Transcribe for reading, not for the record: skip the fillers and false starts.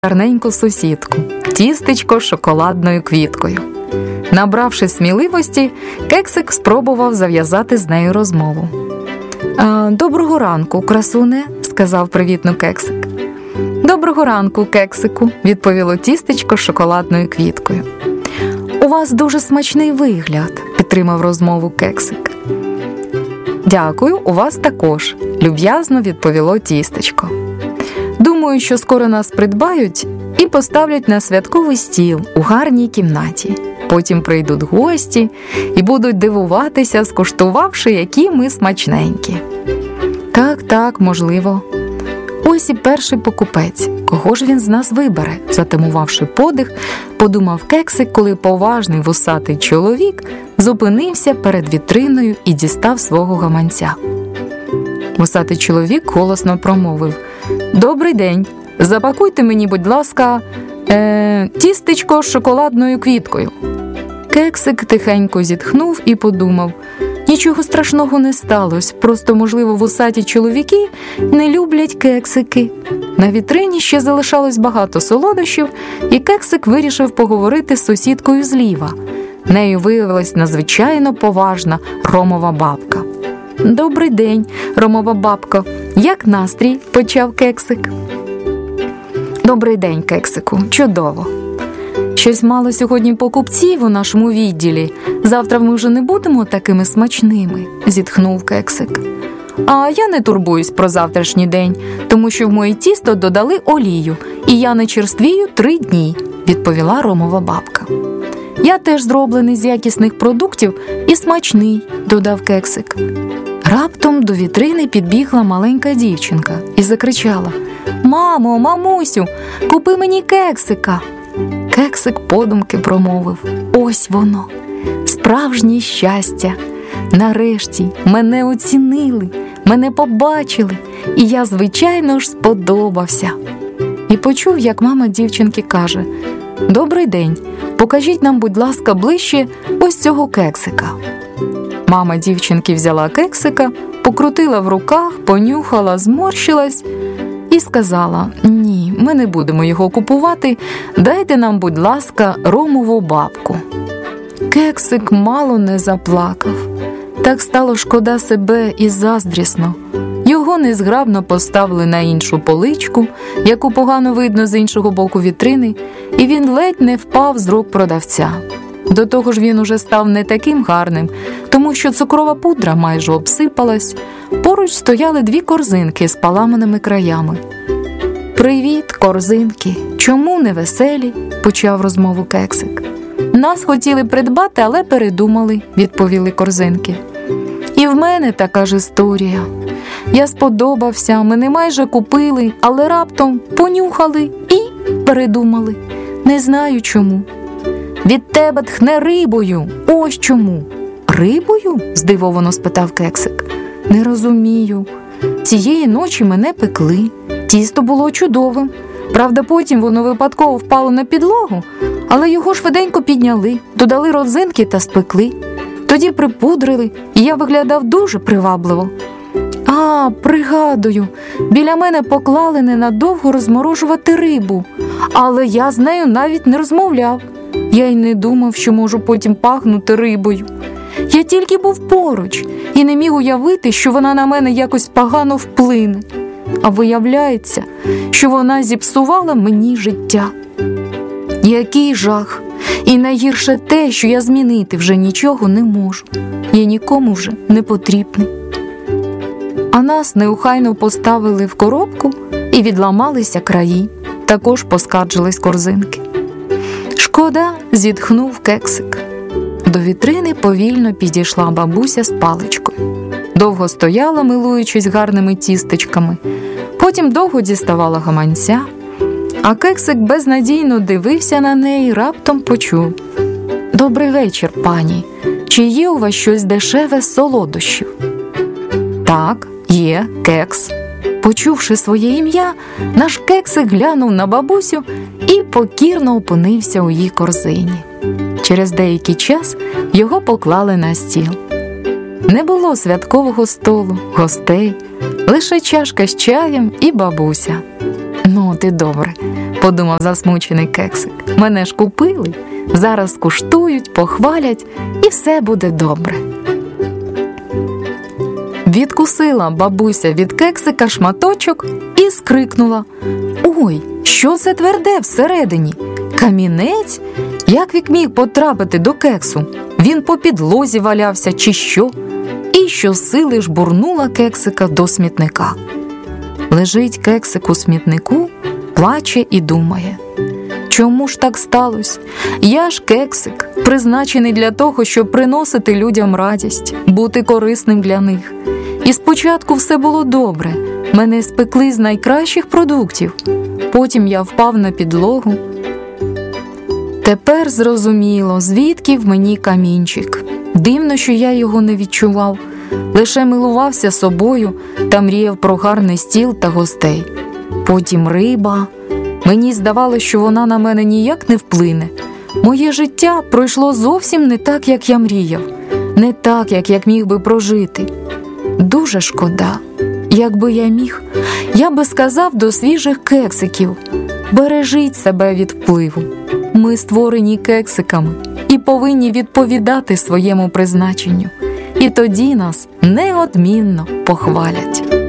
гарненьку сусідку – тістечко з шоколадною квіткою. Набравши сміливості, Кексик спробував зав'язати з нею розмову. «Доброго ранку, красуне», – сказав привітно Кексик. «Доброго ранку, Кексику», – відповіло тістечко з шоколадною квіткою. «У вас дуже смачний вигляд», – підтримав розмову Кексик. «Дякую, у вас також», – люб'язно відповіло тістечко. «Думаю, що скоро нас придбають і поставлять на святковий стіл у гарній кімнаті. Потім прийдуть гості і будуть дивуватися, скуштувавши, які ми смачненькі». «Так, можливо. Ось і перший покупець. Кого ж він з нас вибере?» Затамувавши подих, подумав Кексик, коли поважний вусатий чоловік зупинився перед вітриною і дістав свого гаманця. Вусатий чоловік голосно промовив: «Добрий день. Запакуйте мені, будь ласка, тістечко з шоколадною квіткою». Кексик тихенько зітхнув і подумав: нічого страшного не сталося, просто, можливо, вусаті чоловіки не люблять кексики. На вітрині ще залишалось багато солодощів, і Кексик вирішив поговорити з сусідкою зліва. Нею виявилась надзвичайно поважна Ромова бабка. «Добрий день, Ромова бабко. Як настрій?» – почав Кексик. «Добрий день, Кексику. Чудово. Щось мало сьогодні покупців у нашому відділі. Завтра ми вже не будемо такими смачними», – зітхнув Кексик. «А я не турбуюсь про завтрашній день, тому що в моє тісто додали олію, і я не черствію 3 дні», – відповіла Ромова бабка. «Я теж зроблений з якісних продуктів і смачний», – додав Кексик. Раптом до вітрини підбігла маленька дівчинка і закричала: «Мамо, мамусю, купи мені кексика!» Кексик подумки промовив: «Ось воно, справжнє щастя! Нарешті мене оцінили, мене побачили, і я, звичайно ж, сподобався». І почув, як мама дівчинки каже: «Добрий день, покажіть нам, будь ласка, ближче ось цього кексика». Мама дівчинки взяла кексика, покрутила в руках, понюхала, зморщилась і сказала: «Ні, ми не будемо його купувати, дайте нам, будь ласка, Ромову бабку». Кексик мало не заплакав. Так стало шкода себе і заздрісно. Його незграбно поставили на іншу поличку, яку погано видно з іншого боку вітрини, і він ледь не впав з рук продавця. До того ж він уже став не таким гарним, тому що цукрова пудра майже обсипалась. Поруч стояли 2 корзинки з поламаними краями. «Привіт, корзинки! Чому не веселі?» – почав розмову Кексик. «Нас хотіли придбати, але передумали», – відповіли корзинки. «І в мене така ж історія. Я сподобався, мене майже купили, але раптом понюхали і передумали. Не знаю чому». «Від тебе тхне рибою, ось чому». «Рибою?» – здивовано спитав Кексик. «Не розумію. Цієї ночі мене пекли. Тісто було чудовим. Правда, потім воно випадково впало на підлогу, але його швиденько підняли, додали родзинки та спекли. Тоді припудрили, і я виглядав дуже привабливо. А, пригадую, біля мене поклали ненадовго розморожувати рибу, але я з нею навіть не розмовляв. Я й не думав, що можу потім пахнути рибою. Я тільки був поруч і не міг уявити, що вона на мене якось погано вплине. А виявляється, що вона зіпсувала мені життя. Який жах! І найгірше те, що я змінити вже нічого не можу. Я нікому вже не потрібний». А нас неухайно поставили в коробку і відламалися краї. Також поскаржились корзинки. «Шкода», – зітхнув Кексик. До вітрини повільно підійшла бабуся з паличкою. Довго стояла, милуючись гарними тістечками. Потім довго діставала гаманця. А Кексик безнадійно дивився на неї, раптом почув: «Добрий вечір, пані. Чи є у вас щось дешеве з солодощів?» «Так, є, кекс». Почувши своє ім'я, наш Кексик глянув на бабусю і покірно опинився у її корзині. Через деякий час його поклали на стіл. Не було святкового столу, гостей, лише чашка з чаєм і бабуся. Ну, ти добре, подумав засмучений кексик. Мене ж купили, зараз скуштують, похвалять і все буде добре. Відкусила бабуся від кексика шматочок і скрикнула: «Ой, що це тверде всередині? Камінець? Як він міг потрапити до кексу? Він по підлозі валявся чи що?» І щосили жбурнула кексика до смітника. Лежить кексик у смітнику, плаче і думає: чому ж так сталося? Я ж кексик, призначений для того, щоб приносити людям радість, бути корисним для них. І спочатку все було добре, мене спекли з найкращих продуктів. Потім я впав на підлогу. Тепер зрозуміло, звідки в мені камінчик. Дивно, що я його не відчував, лише милувався собою та мріяв про гарний стіл та гостей. Потім риба. Мені здавалося, що вона на мене ніяк не вплине. Моє життя пройшло зовсім не так, як я мріяв, не так, як міг би прожити. Дуже шкода. Якби я міг, я би сказав до свіжих кексиків: бережіть себе від впливу. Ми створені кексиками і повинні відповідати своєму призначенню. І тоді нас неодмінно похвалять.